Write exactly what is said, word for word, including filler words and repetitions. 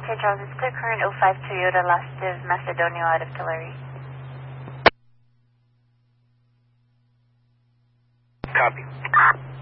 Okay, Charles, it's clear current oh five Toyota Lastiv Macedonio out of Tulare. Copy.